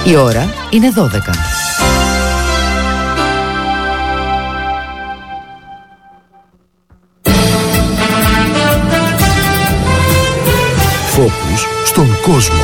Η ώρα είναι 12. Φόκους στον κόσμο.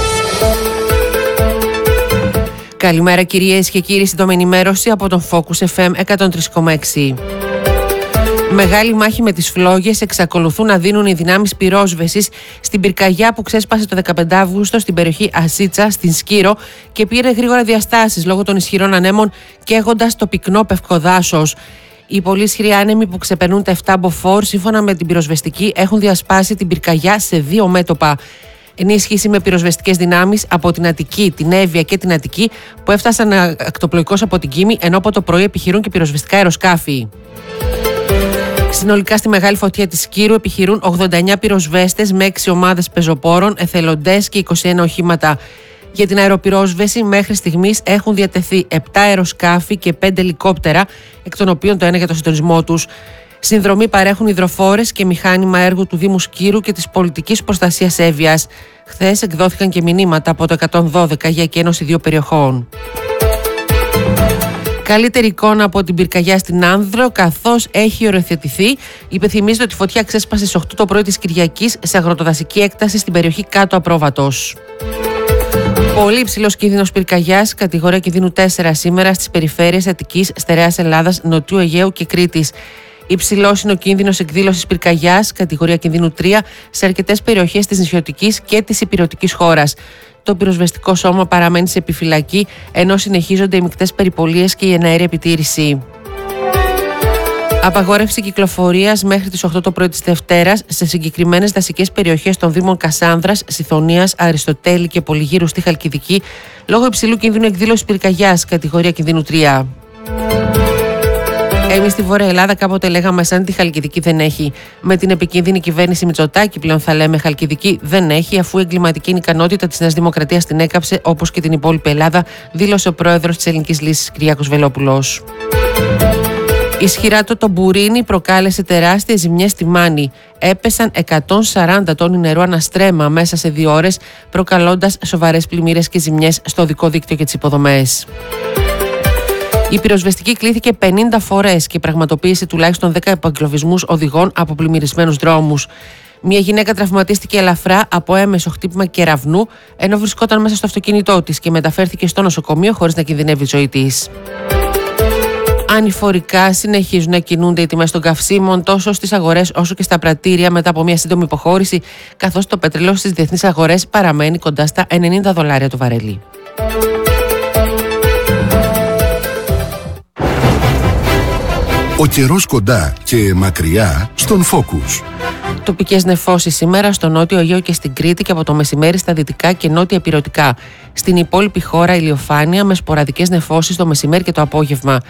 Καλημέρα κυρίες και κύριοι, σύντομη ενημέρωση από τον Focus FM 103,6. Μεγάλη μάχη με τις φλόγες εξακολουθούν να δίνουν οι δυνάμεις πυρόσβεσης στην πυρκαγιά που ξέσπασε το 15 Αύγουστο στην περιοχή Ασίτσα, στην Σκύρο, και πήρε γρήγορα διαστάσεις λόγω των ισχυρών ανέμων, καίγοντας το πυκνό πευκοδάσος. Οι πολύ ισχυροί άνεμοι που ξεπερνούν τα 7 μποφόρ, σύμφωνα με την πυροσβεστική, έχουν διασπάσει την πυρκαγιά σε 2 μέτωπα. Ενίσχυση με πυροσβεστικές δυνάμεις από την Αττική, την Εύβοια και την Αττική, που έφτασαν ακτοπλοϊκώς από την Κίμη, ενώ από το πρωί επιχειρούν και πυροσβεστικά αεροσκάφη. Συνολικά στη μεγάλη φωτιά της Σκύρου επιχειρούν 89 πυροσβέστες με 6 ομάδες πεζοπόρων, εθελοντές και 21 οχήματα. Για την αεροπυρόσβεση μέχρι στιγμής έχουν διατεθεί 7 αεροσκάφη και 5 ελικόπτερα, εκ των οποίων το ένα για το συντονισμό τους. Συνδρομή παρέχουν υδροφόρες και μηχάνημα έργου του Δήμου Σκύρου και της Πολιτικής Προστασίας Εύβοιας. Χθες εκδόθηκαν και μηνύματα από το 112 για εκένωση 2 περιοχών. Καλύτερη εικόνα από την πυρκαγιά στην Άνδρο, καθώς έχει οριοθετηθεί. Υπενθυμίζεται ότι η φωτιά ξέσπασε στις 8 το πρωί της Κυριακής σε αγροτοδασική έκταση στην περιοχή Κάτω Απρόβατος. Πολύ υψηλός κίνδυνος πυρκαγιάς, κατηγορία κινδύνου 4 σήμερα στις περιφέρειες Αττικής, Στερεάς Ελλάδας, Νοτιού Αιγαίου και Κρήτης. Υψηλός είναι ο κίνδυνος εκδήλωσης πυρκαγιάς, κατηγορία κινδύνου 3, σε αρκετές περιοχές της νησιωτικής και της ηπειρωτικής χώρας. Το πυροσβεστικό σώμα παραμένει σε επιφυλακή, ενώ συνεχίζονται οι μεικτές περιπολίες και η εναέρια επιτήρηση. Απαγόρευση κυκλοφορίας μέχρι τις 8 το πρωί της Δευτέρας σε συγκεκριμένες δασικές περιοχές των Δήμων Κασάνδρας, Σιθωνίας, Αριστοτέλη και Πολυγύρου στη Χαλκιδική, λόγω υψηλού κινδύνου εκδήλωσης πυρκαγιάς, κατηγορία κινδύνου 3. Εμείς στη Βόρεια Ελλάδα κάποτε λέγαμε σαν τη Χαλκιδική δεν έχει. Με την επικίνδυνη κυβέρνηση Μητσοτάκη πλέον θα λέμε Χαλκιδική δεν έχει, αφού η εγκληματική ικανότητα της Νέας Δημοκρατίας την έκαψε, όπως και την υπόλοιπη Ελλάδα, δήλωσε ο πρόεδρος της Ελληνικής Λύσης Κυριάκος Βελόπουλος. Ισχυρά το τομπουρίνι προκάλεσε τεράστιες ζημιές στη Μάνη. Έπεσαν 140 τόνοι νερού αναστρέμα μέσα σε 2 ώρες, προκαλώντας σοβαρές πλημμύρες και ζημιές στο οδικό δίκτυο και τις υποδομές. Η πυροσβεστική κλήθηκε 50 φορές και πραγματοποίησε τουλάχιστον 10 επαγκλωβισμούς οδηγών από πλημμυρισμένους δρόμους. Μια γυναίκα τραυματίστηκε ελαφρά από έμεσο χτύπημα κεραυνού, ενώ βρισκόταν μέσα στο αυτοκίνητό της και μεταφέρθηκε στο νοσοκομείο χωρίς να κινδυνεύει η ζωή της. Ανηφορικά συνεχίζουν να κινούνται οι τιμές των καυσίμων τόσο στις αγορές όσο και στα πρατήρια μετά από μια σύντομη υποχώρηση, καθώς το πετρέλαιο στις διεθνείς αγορές παραμένει κοντά στα $90 το βαρέλι. Ο καιρός κοντά και μακριά στον Focus. Τοπικές νεφώσεις σήμερα στο Νότιο Αιγαίο και στην Κρήτη και από το μεσημέρι στα δυτικά και νότια ηπειρωτικά. Στην υπόλοιπη χώρα ηλιοφάνεια με σποραδικές νεφώσεις το μεσημέρι και το απόγευμα.